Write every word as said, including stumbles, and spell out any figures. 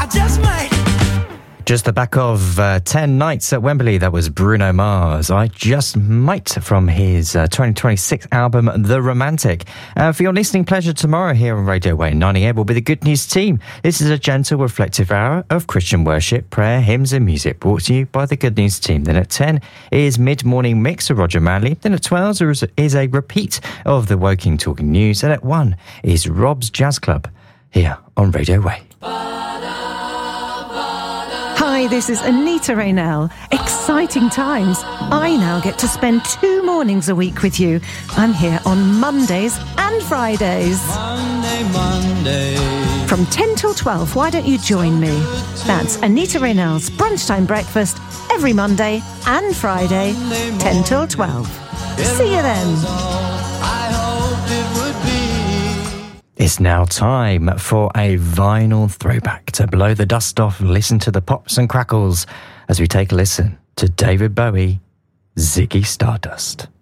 just might. Just the back of uh, ten Nights at Wembley, that was Bruno Mars. I Just Might from his uh, twenty twenty-six album, The Romantic. Uh, for your listening pleasure tomorrow here on Radio Way ninety-eight will be the Good News team. This is a gentle, reflective hour of Christian worship, prayer, hymns and music brought to you by the Good News team. Then at ten is Mid-Morning Mix of Roger Manley. Then at twelve is, is a repeat of the Woking Talking News. And at one is Rob's Jazz Club here on Radio Way. Hi, this is Anita Raynell. Exciting times. I now get to spend two mornings a week with you. I'm here on Mondays and Fridays. Monday, Monday. From ten till twelve, why don't you join me? That's Anita Raynell's Brunchtime Breakfast every Monday and Friday, ten till twelve. See you then. It's now time for a vinyl throwback to blow the dust off, listen to the pops and crackles as we take a listen to David Bowie, Ziggy Stardust.